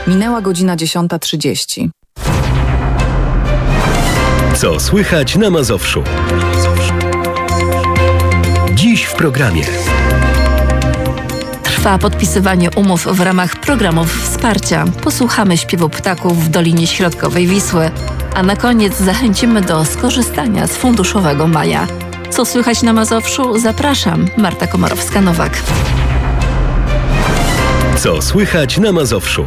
Minęła godzina 10:30. Co słychać na Mazowszu? Dziś w programie. Trwa podpisywanie umów w ramach programów wsparcia. Posłuchamy śpiewu ptaków w Dolinie Środkowej Wisły. A na koniec zachęcimy do skorzystania z funduszowego maja. Co słychać na Mazowszu? Zapraszam, Marta Komorowska-Nowak. Co słychać na Mazowszu?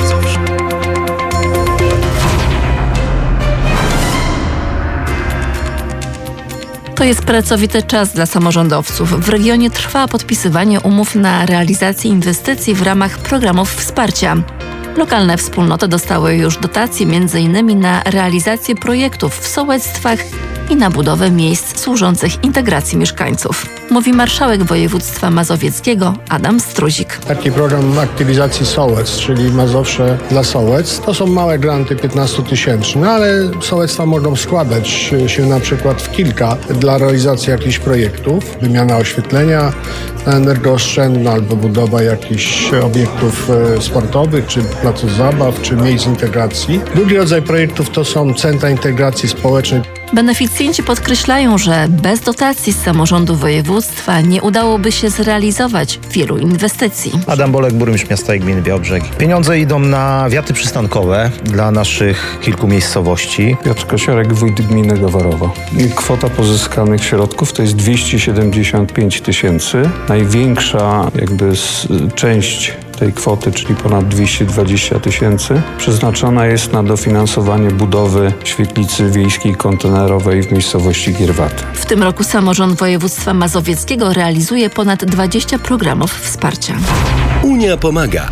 To jest pracowity czas dla samorządowców. W regionie trwa podpisywanie umów na realizację inwestycji w ramach programów wsparcia. Lokalne wspólnoty dostały już dotacje m.in. na realizację projektów w sołectwach i na budowę miejsc służących integracji mieszkańców. Mówi marszałek województwa mazowieckiego Adam Struzik. Taki program aktywizacji sołectw, czyli Mazowsze dla sołectw, to są małe granty 15-tysięczne, ale sołectwa mogą składać się na przykład w kilka dla realizacji jakichś projektów. Wymiana oświetlenia energooszczędna albo budowa jakichś obiektów sportowych, czy placów zabaw, czy miejsc integracji. Drugi rodzaj projektów to są centra integracji społecznej. Beneficjenci podkreślają, że bez dotacji z samorządu województwa nie udałoby się zrealizować wielu inwestycji. Adam Bolek, burmistrz miasta i gminy Białobrzegi. Pieniądze idą na wiaty przystankowe dla naszych kilku miejscowości. Piotr Kosiorek, wójt gminy Gowarowo. Kwota pozyskanych środków to jest 275 000. Największa część tej kwoty, czyli ponad 220 000, przeznaczona jest na dofinansowanie budowy świetlicy wiejskiej kontenerowej w miejscowości Gierwaty. W tym roku samorząd województwa mazowieckiego realizuje ponad 20 programów wsparcia. Unia pomaga.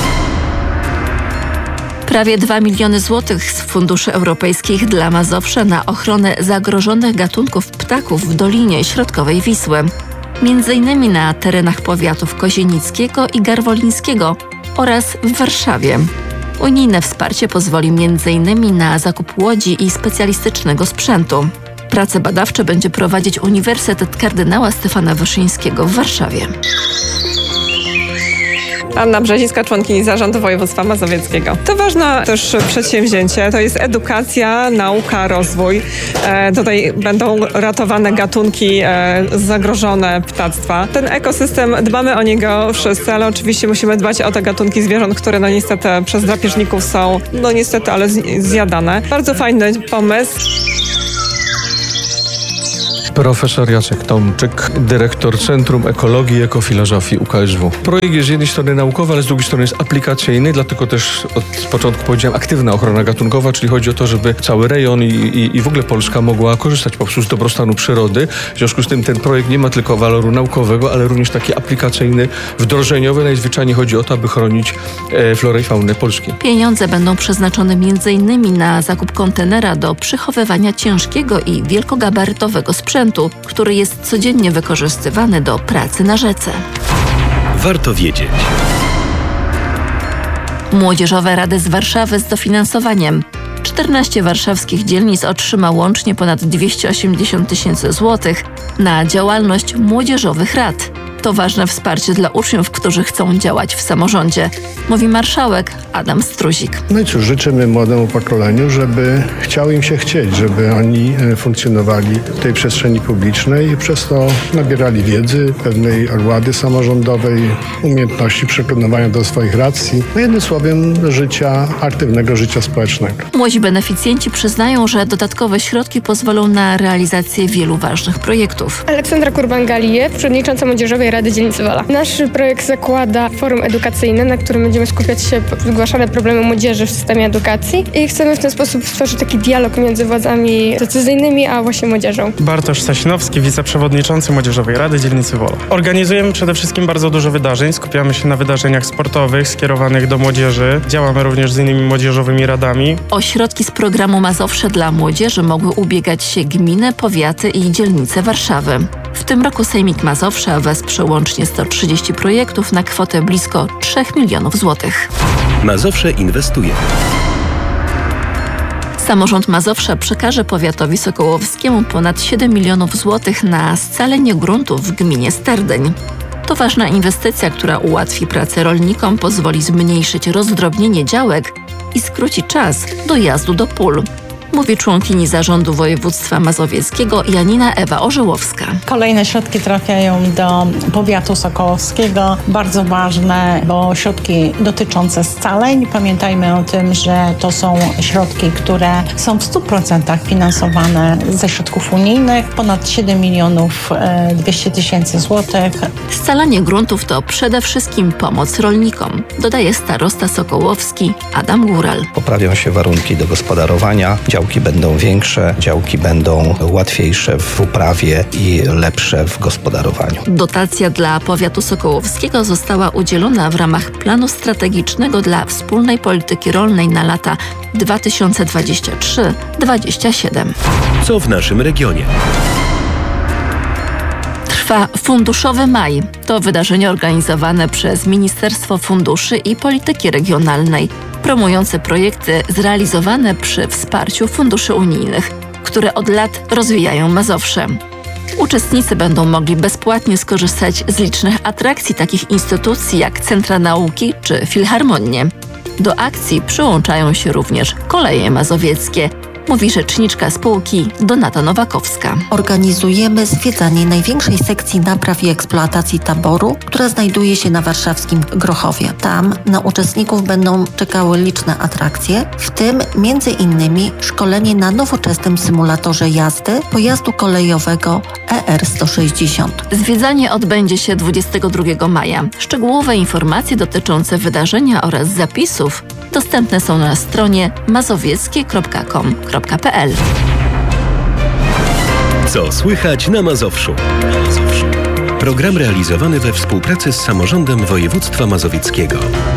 Prawie 2 miliony złotych z funduszy europejskich dla Mazowsza na ochronę zagrożonych gatunków ptaków w Dolinie Środkowej Wisły. Między innymi na terenach powiatów kozienickiego i garwolińskiego oraz w Warszawie. Unijne wsparcie pozwoli m.in. na zakup łodzi i specjalistycznego sprzętu. Prace badawcze będzie prowadzić Uniwersytet Kardynała Stefana Wyszyńskiego w Warszawie. Anna Brzezińska, członkini Zarządu Województwa Mazowieckiego. To ważne też przedsięwzięcie, to jest edukacja, nauka, rozwój. Tutaj będą ratowane gatunki zagrożone ptactwa. Ten ekosystem, dbamy o niego wszyscy, ale oczywiście musimy dbać o te gatunki zwierząt, które niestety przez drapieżników są, ale zjadane. Bardzo fajny pomysł. Profesor Jacek Tomczyk, dyrektor Centrum Ekologii i Ekofilozofii UKSW. Projekt jest z jednej strony naukowy, ale z drugiej strony jest aplikacyjny, dlatego też od początku powiedziałem aktywna ochrona gatunkowa, czyli chodzi o to, żeby cały rejon i w ogóle Polska mogła korzystać po prostu z dobrostanu przyrody. W związku z tym ten projekt nie ma tylko waloru naukowego, ale również taki aplikacyjny, wdrożeniowy. Najzwyczajniej chodzi o to, aby chronić florę i faunę Polski. Pieniądze będą przeznaczone m.in. na zakup kontenera do przechowywania ciężkiego i wielkogabarytowego sprzętu, który jest codziennie wykorzystywany do pracy na rzece. Warto wiedzieć. Młodzieżowe rady z Warszawy z dofinansowaniem. 14 warszawskich dzielnic otrzyma łącznie ponad 280 000 złotych na działalność młodzieżowych rad. To ważne wsparcie dla uczniów, którzy chcą działać w samorządzie, mówi marszałek Adam Struzik. No i cóż, życzymy młodemu pokoleniu, żeby chciało im się chcieć, żeby oni funkcjonowali w tej przestrzeni publicznej i przez to nabierali wiedzy, pewnej ogłady samorządowej, umiejętności przekonywania do swoich racji. No jednym słowem aktywnego życia społecznego. Młodzi beneficjenci przyznają, że dodatkowe środki pozwolą na realizację wielu ważnych projektów. Aleksandra Kurban-Galijew, przewodnicząca Młodzieżowej Rady Dzielnicy Wola. Nasz projekt zakłada forum edukacyjne, na którym będziemy skupiać się na zgłaszane problemy młodzieży w systemie edukacji i chcemy w ten sposób stworzyć taki dialog między władzami decyzyjnymi a właśnie młodzieżą. Bartosz Sasinowski, wiceprzewodniczący Młodzieżowej Rady Dzielnicy Wola. Organizujemy przede wszystkim bardzo dużo wydarzeń, skupiamy się na wydarzeniach sportowych skierowanych do młodzieży. Działamy również z innymi młodzieżowymi radami. O środki z programu Mazowsze dla młodzieży mogły ubiegać się gminy, powiaty i dzielnice Warszawy. W tym roku Sejmik Mazowsza wesprze łącznie 130 projektów na kwotę blisko 3 milionów złotych. Mazowsze inwestuje. Samorząd Mazowsza przekaże powiatowi sokołowskiemu ponad 7 milionów złotych na scalenie gruntów w gminie Sterdeń. To ważna inwestycja, która ułatwi pracę rolnikom, pozwoli zmniejszyć rozdrobnienie działek i skróci czas dojazdu do pól. Mówi członkini Zarządu Województwa Mazowieckiego Janina Ewa Orzełowska. Kolejne środki trafiają do powiatu sokołowskiego. Bardzo ważne, bo środki dotyczące scaleń. Pamiętajmy o tym, że to są środki, które są w 100% finansowane ze środków unijnych. Ponad 7 200 000 złotych. Scalanie gruntów to przede wszystkim pomoc rolnikom, dodaje starosta sokołowski Adam Góral. Poprawią się warunki do gospodarowania. Działki będą większe, działki będą łatwiejsze w uprawie i lepsze w gospodarowaniu. Dotacja dla powiatu sokołowskiego została udzielona w ramach planu strategicznego dla wspólnej polityki rolnej na lata 2023-2027. Co w naszym regionie? Trwa Funduszowy Maj. To wydarzenie organizowane przez Ministerstwo Funduszy i Polityki Regionalnej, promujące projekty zrealizowane przy wsparciu funduszy unijnych, które od lat rozwijają Mazowsze. Uczestnicy będą mogli bezpłatnie skorzystać z licznych atrakcji takich instytucji jak centra nauki czy filharmonie. Do akcji przyłączają się również koleje mazowieckie, mówi rzeczniczka spółki Donata Nowakowska. Organizujemy zwiedzanie największej sekcji napraw i eksploatacji taboru, która znajduje się na warszawskim Grochowie. Tam na uczestników będą czekały liczne atrakcje, w tym m.in. szkolenie na nowoczesnym symulatorze jazdy pojazdu kolejowego ER160. Zwiedzanie odbędzie się 22 maja. Szczegółowe informacje dotyczące wydarzenia oraz zapisów dostępne są na stronie mazowieckie.com.pl. Co słychać na Mazowszu? Program realizowany we współpracy z Samorządem Województwa Mazowieckiego.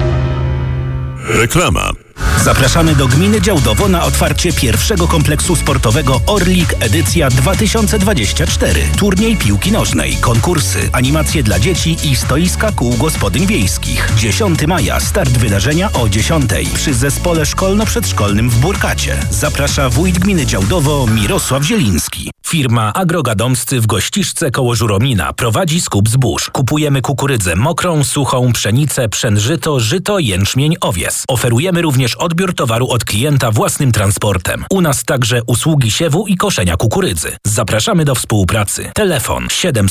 Reklama. Zapraszamy do gminy Działdowo na otwarcie pierwszego kompleksu sportowego Orlik edycja 2024. Turniej piłki nożnej, konkursy, animacje dla dzieci i stoiska kół gospodyń wiejskich. 10 maja start wydarzenia o 10 przy zespole szkolno-przedszkolnym w Burkacie. Zaprasza wójt gminy Działdowo Mirosław Zieliński. Firma Agrogadomscy w Gościszce koło Żuromina prowadzi skup zbóż. Kupujemy kukurydzę mokrą, suchą, pszenicę, pszenżyto, żyto, jęczmień, owies. Oferujemy również odbiór towaru od klienta własnym transportem. U nas także usługi siewu i koszenia kukurydzy. Zapraszamy do współpracy. Telefon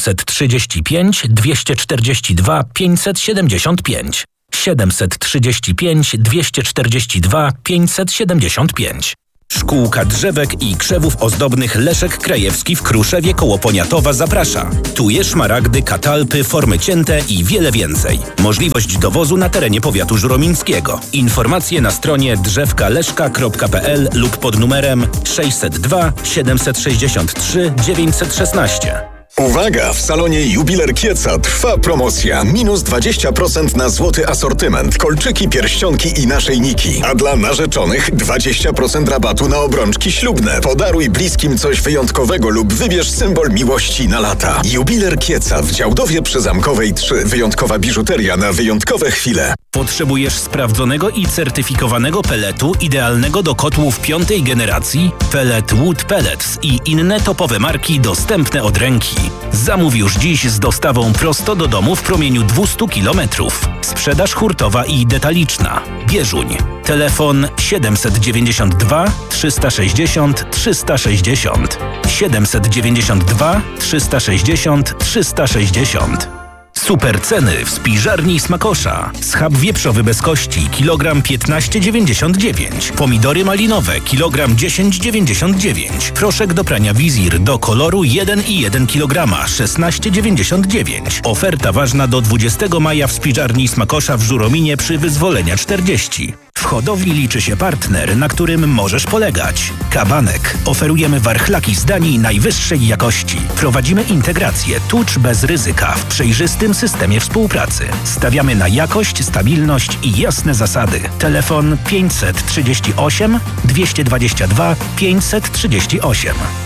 735 242 575. 735 242 575. Szkółka drzewek i krzewów ozdobnych Leszek Krajewski w Kruszewie koło Poniatowa zaprasza. Tuje, szmaragdy, katalpy, formy cięte i wiele więcej. Możliwość dowozu na terenie powiatu żuromińskiego. Informacje na stronie drzewkaleszka.pl lub pod numerem 602 763 916. Uwaga! W salonie Jubiler Kieca trwa promocja. Minus 20% na złoty asortyment, kolczyki, pierścionki i naszyjniki. A dla narzeczonych 20% rabatu na obrączki ślubne. Podaruj bliskim coś wyjątkowego lub wybierz symbol miłości na lata. Jubiler Kieca w Działdowie przy Zamkowej 3. Wyjątkowa biżuteria na wyjątkowe chwile. Potrzebujesz sprawdzonego i certyfikowanego peletu idealnego do kotłów 5. generacji? Pellet Wood Pellets i inne topowe marki dostępne od ręki. Zamów już dziś z dostawą prosto do domu w promieniu 200 km. Sprzedaż hurtowa i detaliczna. Bieżuń. Telefon 792 360 360. 792 360 360. Super ceny w spiżarni Smakosza. Schab wieprzowy bez kości, kilogram 15,99. Pomidory malinowe, kilogram 10,99. Proszek do prania Wizir do koloru 1,1 kg, 16,99. Oferta ważna do 20 maja w spiżarni Smakosza w Żurominie przy Wyzwolenia 40. W hodowli liczy się partner, na którym możesz polegać. Kabanek. Oferujemy warchlaki z Danii najwyższej jakości. Prowadzimy integrację tucz bez ryzyka w przejrzystym systemie współpracy. Stawiamy na jakość, stabilność i jasne zasady. Telefon 538 222 538.